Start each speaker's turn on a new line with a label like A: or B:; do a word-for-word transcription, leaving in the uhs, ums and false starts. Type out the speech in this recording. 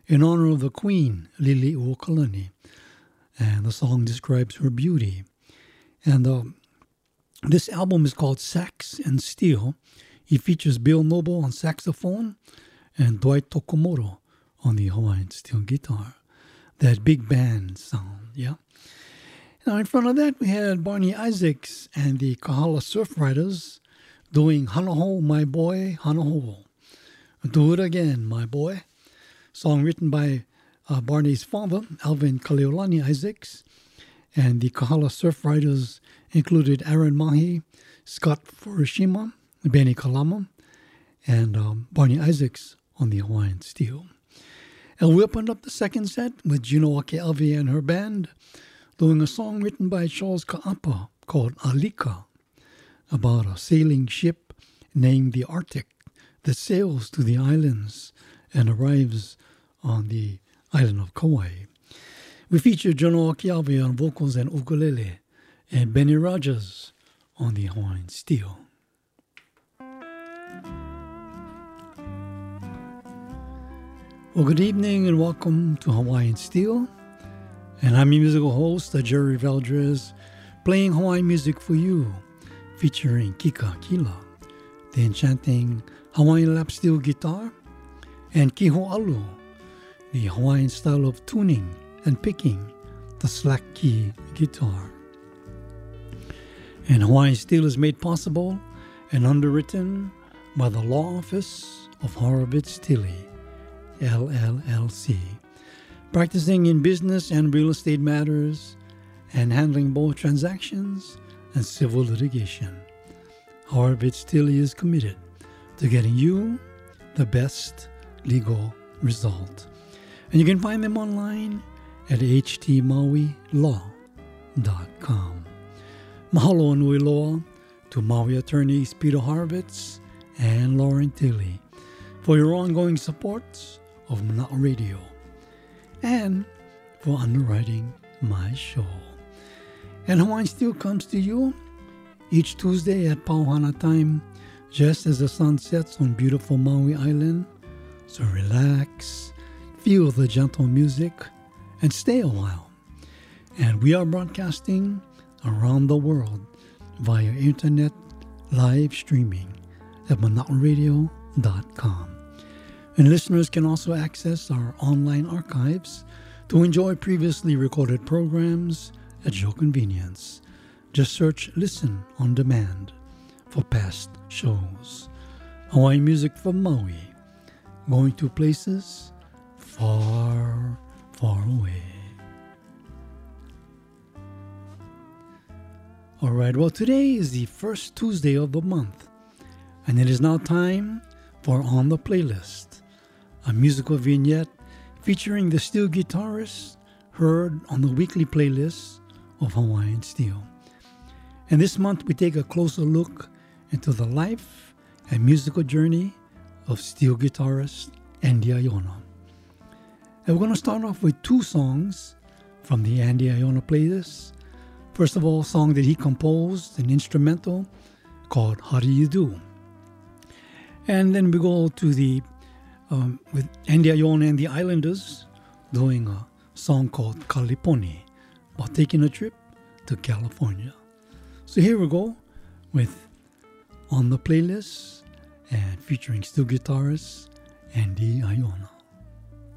A: in honor of the Queen, Liliuokalani. And the song describes her beauty. And uh, this album is called Sax and Steel. It features Bill Noble on saxophone and Dwight Tokomoto on the Hawaiian steel guitar. That big band sound, yeah? Now, in front of that, we had Barney Isaacs and the Kahala Surf Riders doing Hanaho, My Boy, Hanaho. Do it again, my boy. Song written by uh, Barney's father, Alvin Kaleolani Isaacs. And the Kahala Surf Riders included Aaron Mahi, Scott Furushima, Benny Kalama, and um, Barney Isaacs on the Hawaiian steel. And we opened up the second set with Juno Akeavi and her band doing a song written by Charles Ka'apa called Alika, about a sailing ship named the Arctic that sails to the islands and arrives on the island of Kauai. We featured Juno Akeavi on vocals and ukulele and Benny Rogers on the Hawaiian steel. Well, good evening and welcome to Hawaiian Steel. And I'm your musical host, Jerry Valdres, playing Hawaiian music for you, featuring Kika Kila, the enchanting Hawaiian lap steel guitar, and Kiho Alu, the Hawaiian style of tuning and picking the slack key guitar. And Hawaiian Steel is made possible and underwritten by the Law Office of Horowitz Tilley, L L L C, practicing in business and real estate matters and handling both transactions and civil litigation. Horowitz Tilley is committed to getting you the best legal result. And you can find them online at h t maui law dot com. Mahalo nui loa to Maui attorneys Peter Horowitz and Lauren Tilley for your ongoing support of Mana'o Radio and for underwriting my show. And Hawaiian Steel comes to you each Tuesday at Pauhana time, just as the sun sets on beautiful Maui Island. So relax, feel the gentle music, and stay a while. And we are broadcasting around the world via internet live streaming at mana'o radio dot com. And listeners can also access our online archives to enjoy previously recorded programs at your convenience. Just search Listen on Demand for past shows. Hawaiian music from Maui, going to places far, far away. All right, well, today is the first Tuesday of the month, and it is now time for On the Playlist, a musical vignette featuring the steel guitarist heard on the weekly playlist of Hawaiian Steel. And this month we take a closer look into the life and musical journey of steel guitarist Andy Iona. And we're going to start off with two songs from the Andy Iona playlist. First of all, a song that he composed, an instrumental called How Do You Do? And then we go to the, um, with Andy Iona and the Islanders doing a song called Kaliponi, about taking a trip to California. So here we go with On the Playlist and featuring steel guitarist Andy Iona.